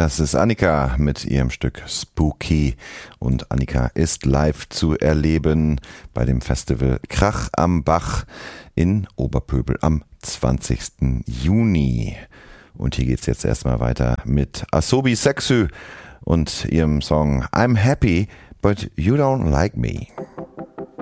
Das ist Annika mit ihrem Stück Spooky. Und Annika ist live zu erleben bei dem Festival Krach am Bach in Oberpöbel am 20. Juni. Und hier geht's jetzt erstmal weiter mit Asobi Sexu und ihrem Song I'm Happy, but You Don't Like Me.